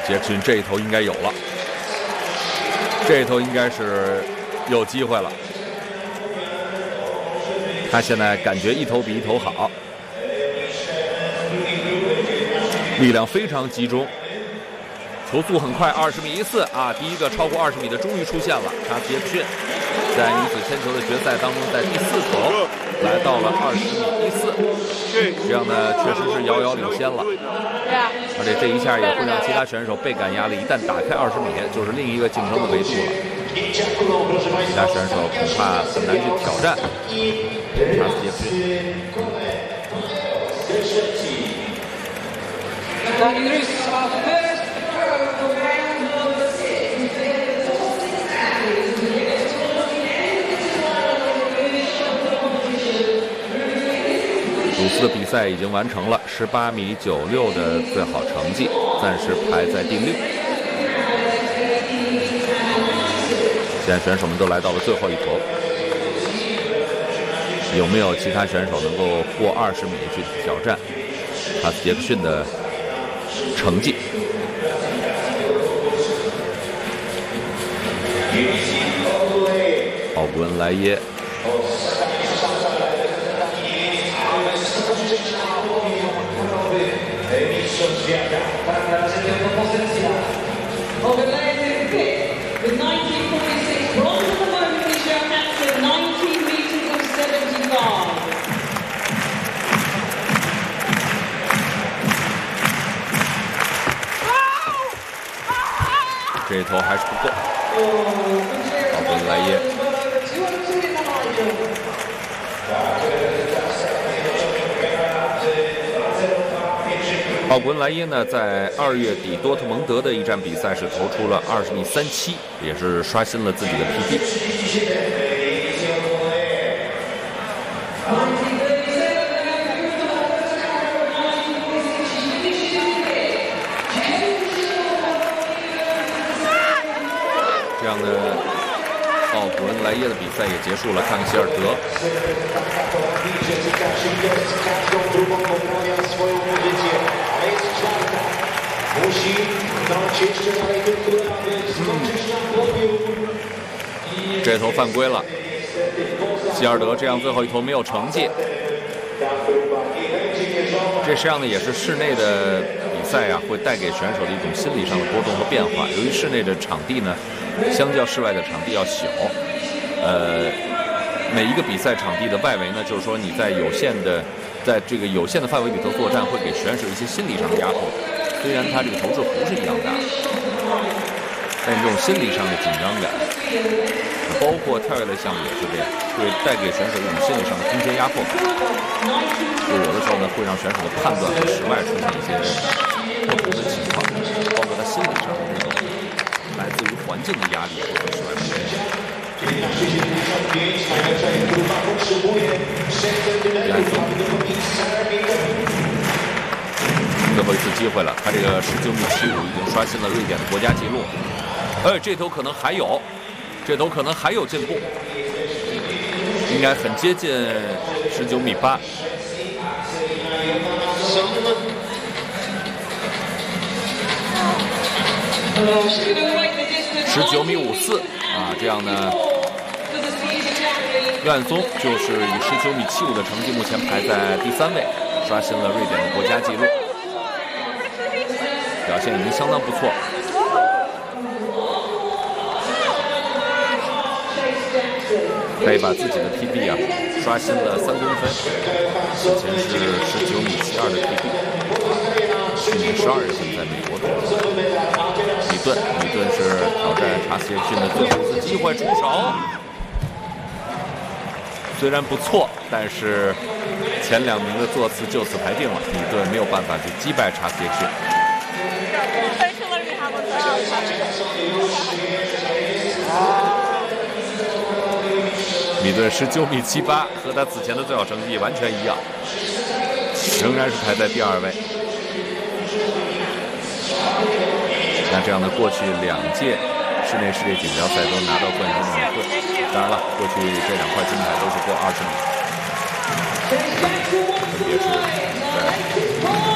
杰克逊这一头应该有了，这一头应该是有机会了。他现在感觉一头比一头好，力量非常集中，球速很快，20米14啊！第一个超过20米的终于出现了，查斯杰克逊在女子铅球的决赛当中，在第4投来到了20米14，这样呢确实是遥遥领先了。而且这一下也会让其他选手倍感压力，一旦打开20米，就是另一个竞争的维度了。其他选手恐怕很难去挑战查斯杰克逊。鲁斯的比赛已经完成了，18米96的最好成绩，暂时排在第6。现在选手们都来到了最后一投，有没有其他选手能够过20米去挑战查斯杰克逊的成绩？奥古恩莱耶。这一投还是不够，奥古恩莱耶。奥古恩莱耶呢，在2月底多特蒙德的一站比赛是投出了20米37，也是刷新了自己的 PB。这样的奥古恩莱耶的比赛也结束了，看看希尔德。这头犯规了，希尔德这样最后一投没有成绩。这实际上呢也是室内的比赛啊，会带给选手的一种心理上的波动和变化。由于室内的场地呢，相较室外的场地要小，每一个比赛场地的外围呢，就是说你在在这个有限的范围里头作战，会给选手一些心理上的压迫。虽然他这个投掷不是一样大，但这种心理上的紧张感，包括跳跃类项目也是这样，会带给选手一种心理上的空间压迫感。就有的时候呢，会让选手的判断和室外出现一些不同的情况，包括他心理上的那种来自于环境的压力会和室外不一样。最后一次机会了，他这个19米75已经刷新了瑞典的国家纪录。这头可能还有，这头可能还有进步，应该很接近19米8。19米54啊，这样呢，约翰松就是以19米75的成绩，目前排在第3位，刷新了瑞典的国家纪录，表现已经相当不错。可以把自己的 PB 啊刷新了3公分，之前是19米72的 PB， 去年12月份在美国夺得。米顿是挑战查斯杰克逊的最后一次机会出手，虽然不错，但是前2名的座次就此排定了，米顿没有办法去击败查斯杰克逊。米顿19米78，和他此前的最好成绩完全一样，仍然是排在第2位。那这样的过去2届室内世界锦标赛都拿到冠军的米顿，当然了，过去这2块金牌都是过20米，分别是在